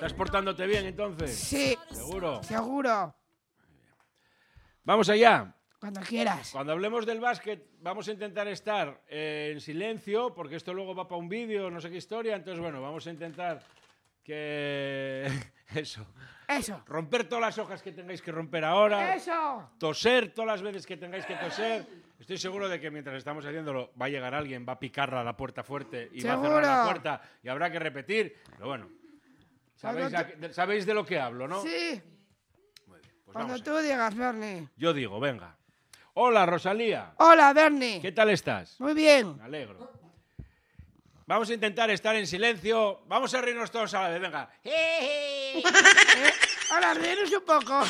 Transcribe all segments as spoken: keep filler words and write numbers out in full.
¿Estás portándote bien entonces? Sí. ¿Seguro? Seguro. Vamos allá. Cuando quieras. Cuando hablemos del básquet, vamos a intentar estar eh, en silencio, porque esto luego va para un vídeo, no sé qué historia. Entonces, bueno, vamos a intentar que... Eso. Eso. Romper todas las hojas que tengáis que romper ahora. Eso. Toser todas las veces que tengáis que toser. Estoy seguro de que mientras estamos haciéndolo va a llegar alguien, va a picarla a la puerta fuerte y ¿Seguro? va a cerrar la puerta y habrá que repetir. Pero bueno, sabéis, a, sabéis de lo que hablo, ¿no? Sí. Muy bien, pues Cuando vamos tú digas, Bernie. Yo digo, venga. Hola, Rosalía. Hola, Bernie. ¿Qué tal estás? Muy bien. Me alegro. Vamos a intentar estar en silencio. Vamos a reírnos todos a la vez, venga. Eh, Hola, ríenos un poco.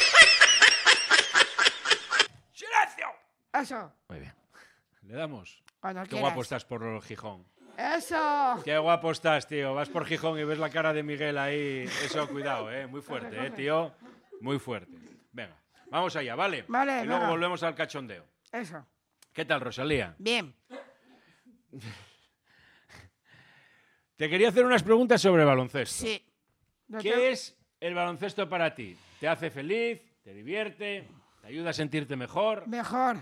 ¡Silencio! Eso. Muy bien. Le damos. Cuando Qué quieras. guapo estás por Gijón. Eso. Qué guapo estás, tío. Vas por Gijón y ves la cara de Miguel ahí. Eso, cuidado, eh. Muy fuerte, eh, tío. Muy fuerte. Venga, vamos allá, ¿vale? Vale, Y luego venga. volvemos al cachondeo. Eso. ¿Qué tal, Rosalía? Bien. Te quería hacer unas preguntas sobre baloncesto. Sí. Lo ¿Qué tengo- es el baloncesto para ti? ¿Te hace feliz? ¿Te divierte? ¿Te ayuda a sentirte mejor? Mejor.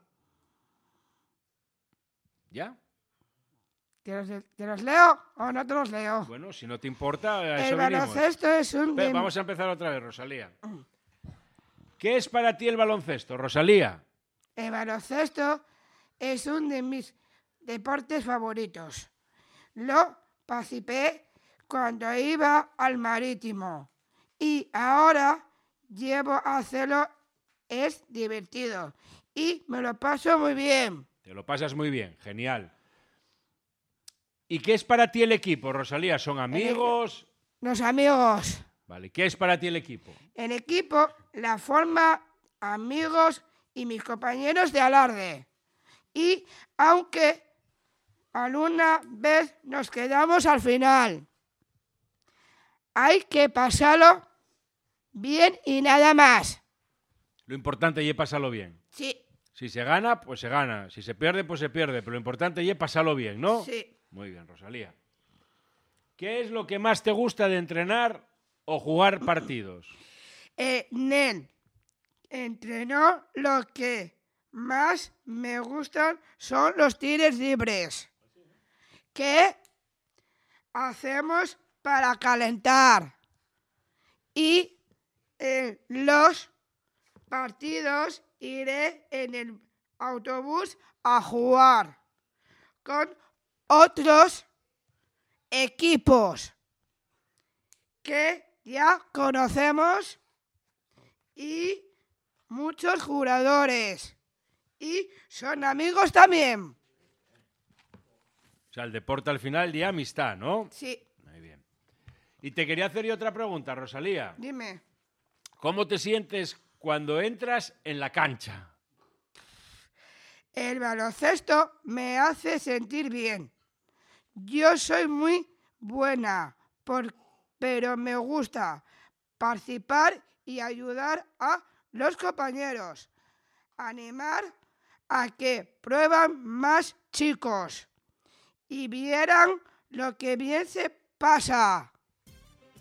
¿Ya? ¿Te los, te los leo o no te los leo? Bueno, si no te importa, a El eso venimos. baloncesto es un... Ve, dem- Vamos a empezar otra vez, Rosalía. ¿Qué es para ti el baloncesto, Rosalía? El baloncesto es uno de mis deportes favoritos. Lo participé cuando iba al Marítimo y ahora llevo a hacerlo. Es divertido y me lo paso muy bien. Te lo pasas muy bien, genial. ¿Y qué es para ti el equipo, Rosalía? ¿Son amigos? Los amigos. Vale, ¿qué es para ti el equipo? El equipo la forma amigos y mis compañeros de alarde. Y aunque alguna vez nos quedamos al final, hay que pasarlo bien y nada más. Lo importante es pasarlo bien. Sí, Si se gana, pues se gana. Si se pierde, pues se pierde. Pero lo importante es pasarlo bien, ¿no? sí. Muy bien, Rosalía. ¿Qué es lo que más te gusta de entrenar o jugar partidos? Eh, Nen entrenó lo que más me gustan son los tiros libres. ¿Qué hacemos para calentar? Y en los partidos iré en el autobús a jugar con otros equipos que ya conocemos y muchos jugadores y son amigos también. O sea, el deporte al final de amistad, ¿no? Sí, Muy bien. Y te quería hacer yo otra pregunta, Rosalía. dime. ¿Cómo te sientes cuando entras en la cancha? El baloncesto me hace sentir bien. Yo soy muy buena, por- pero me gusta participar y ayudar a los compañeros. Animar a que prueban más chicos y vieran lo que bien se pasa.